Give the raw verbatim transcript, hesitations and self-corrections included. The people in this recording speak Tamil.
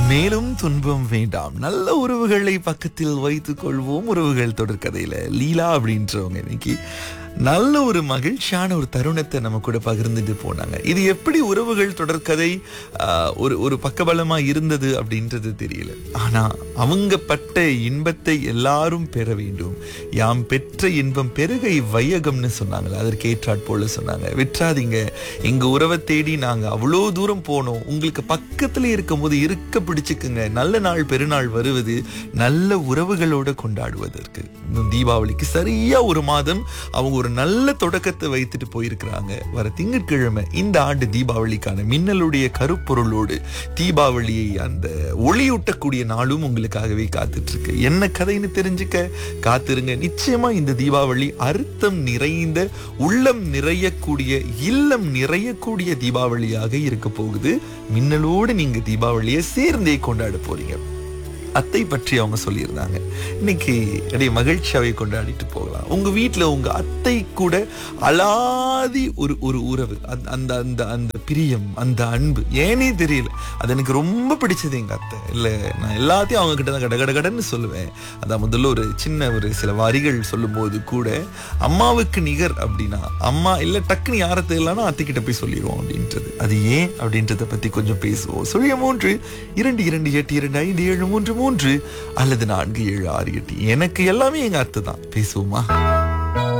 மேலும் துன்பம் வேண்டாம், நல்ல உறவுகளை பக்கத்தில் வைத்துக் கொள்வோம். உறவுகள் தொடர்கதையில லீலா அப்படின்றவங்க இன்னைக்கு நல்ல ஒரு மகிழ்ச்சியான ஒரு தருணத்தை நம்ம கூட பகிர்ந்துட்டு போனாங்க. இது எப்படி உறவுகள் தொடர்கதை ஆஹ், ஒரு ஒரு பக்கபலமா இருந்தது அப்படின்றது தெரியல. ஆனா அவங்க பட்ட இன்பத்தை எல்லாரும் பெற வேண்டும். யாம் பெற்ற இன்பம் பெருகை வையகம்னு சொன்னாங்களே, அதற்கு ஏற்றாற் போல சொன்னாங்க. விட்டுறாதீங்க, எங்க உறவை தேடி நாங்க அவ்வளோ தூரம் போனோம். உங்களுக்கு பக்கத்துல இருக்கும் போது இருக்க பிடிச்சுக்குங்க. நல்ல நாள் பெருநாள் வருவது நல்ல உறவுகளோட கொண்டாடுவதற்கு. இன்னும் தீபாவளிக்கு சரியா ஒரு மாதம் அவங்க ஒரு நல்ல தொடக்கத்தை வைத்துட்டு போயிருக்கிறாங்க. வர திங்கட்கிழமை இந்த ஆண்டு தீபாவளிக்கான மின்னலுடைய கருப்பொருளோடு தீபாவளியை அந்த ஒளியூட்டக்கூடிய நாளும் உங்களுக்காகவே காத்துட்டு இருக்கு. என்ன கதைன்னு தெரிஞ்சுக்க காத்திருங்க. நிச்சயமா இந்த தீபாவளி அர்த்தம் நிறைந்த, உள்ளம் நிறையக்கூடிய, இல்லம் நிறையக்கூடிய தீபாவளியாக இருக்க போகுது. மின்னலோடு நீங்க தீபாவளியை சேர்ந்தே கொண்டாட போறீங்க. அத்தை பற்றி அவங்க சொல்லியிருந்தாங்க. இன்னைக்கு அப்படியே மகிழ்ச்சியாவே கொண்டாடிட்டு போகலாம். உங்க வீட்டுல உங்க அத்தை கூட அலாதி ஒரு ஒரு உறவு, அந்த அந்த அந்த அந்த பிரியம், அந்த அன்பு ஏனே தெரியல. அது எனக்கு ரொம்ப பிடிச்சது எங்க அத்தை. இல்ல, நான் எல்லாத்தையும் அவங்க கிட்ட தான் கட கட கடன்னு சொல்லுவேன். அதான் முதல்ல ஒரு சின்ன ஒரு சில வரிகள் சொல்லும் போது கூட அம்மாவுக்கு நிகர் அப்படின்னா அம்மா இல்ல, டக்குன்னு யாரத்தை இல்லைன்னா அத்தை கிட்ட போய் சொல்லிடுவோம் அப்படின்றது. அது ஏன் அப்படின்றத பத்தி கொஞ்சம் பேசுவோம். சுழிய மூன்று இரண்டு இரண்டு எட்டு இரண்டு ஐந்து ஏழு மூன்று மூன்று அல்லது நான்கு ஏழு ஆறு எட்டு. எனக்கு எல்லாமே எங்க அத்தை தான். பேசுவோமா?